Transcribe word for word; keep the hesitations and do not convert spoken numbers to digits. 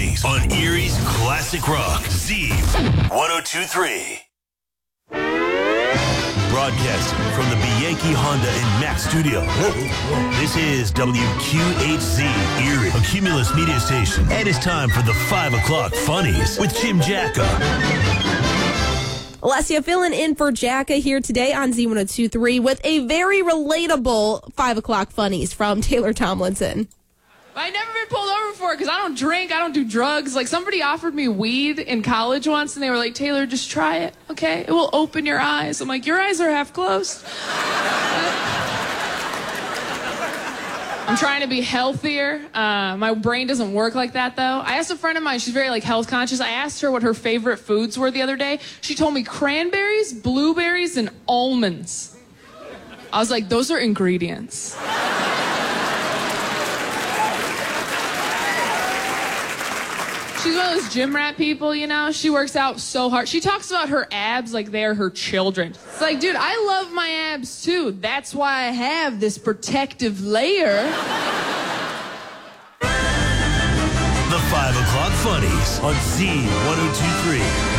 Funnies on Erie's Classic Rock, Z one oh two point three. Broadcasting from the Bianchi Honda and Mack studio. This is W Q H Z Erie, a Cumulus media station. And it's time for the five o'clock Funnies with Jim Jacka. Alessia filling in for Jacka here today on Z one oh two point three with a very relatable five o'clock Funnies from Taylor Tomlinson. I've never been pulled over before because I don't drink, I don't do drugs. Like, somebody offered me weed in college once, and they were like, Taylor, just try it, okay? It will open your eyes. I'm like, your eyes are half closed. I'm trying to be healthier. Uh, my brain doesn't work like that, though. I asked a friend of mine, she's very, like, health conscious. I asked her what her favorite foods were the other day. She told me cranberries, blueberries, and almonds. I was like, those are ingredients. She's one of those gym rat people, you know? She works out so hard. She talks about her abs like they're her children. It's like, dude, I love my abs too. That's why I have this protective layer. The five o'clock Funnies on Z one oh two point three.